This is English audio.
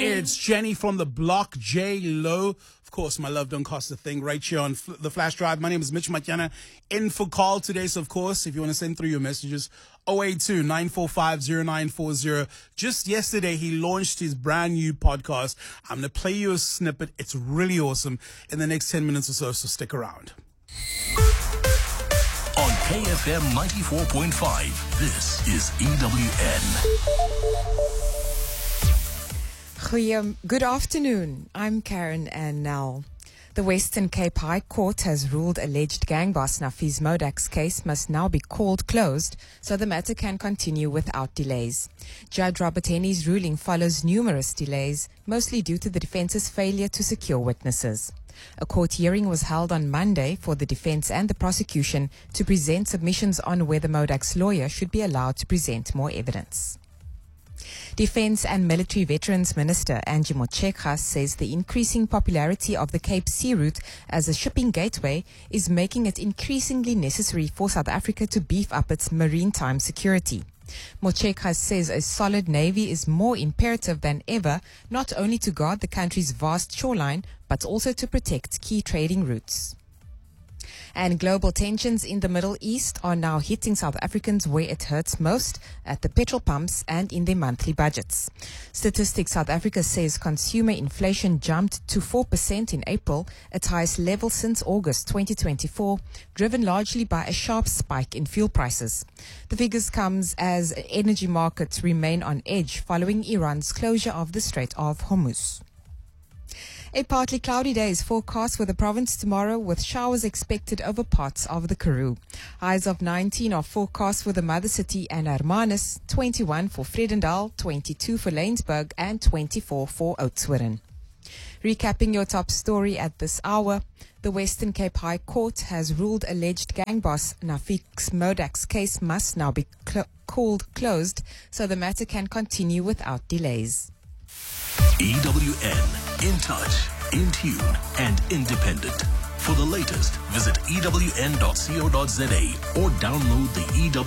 It's Jenny from the block, J Lo. Of course, my love don't cost a thing right here on the Flash Drive. My name is Mitch Matyana, in for call today. So, of course, if you want to send through your messages, 082-945-0940. Just yesterday, he launched his brand new podcast. I'm going to play you a snippet. It's really awesome in the next 10 minutes or so stick around. On KFM 94.5, this is EWN. Good afternoon. I'm Karen and Nell. The Western Cape High Court has ruled alleged gang boss Nafiz Modak's case must now be called closed so the matter can continue without delays. Judge Robert Henny's ruling follows numerous delays, mostly due to the defense's failure to secure witnesses. A court hearing was held on Monday for the defense and the prosecution to present submissions on whether Modak's lawyer should be allowed to present more evidence. Defense and Military Veterans Minister Angie Motshekga says the increasing popularity of the Cape Sea route as a shipping gateway is making it increasingly necessary for South Africa to beef up its maritime security. Motshekga says a solid navy is more imperative than ever, not only to guard the country's vast shoreline, but also to protect key trading routes. And global tensions in the Middle East are now hitting South Africans where it hurts most, at the petrol pumps and in their monthly budgets. Statistics South Africa says consumer inflation jumped to 4% in April, its highest level since August 2024, driven largely by a sharp spike in fuel prices. The figures comes as energy markets remain on edge following Iran's closure of the Strait of Hormuz. A partly cloudy day is forecast for the province tomorrow, with showers expected over parts of the Karoo. Highs of 19 are forecast for the mother city and Hermanus, 21 for Vredendal, 22 for Laingsburg, and 24 for Oudtshoorn. Recapping your top story at this hour, the Western Cape High Court has ruled alleged gang boss Nafiz Modak's case must now be called closed so the matter can continue without delays. EWN, in touch, in tune, and independent. For the latest, visit ewn.co.za or download the EWN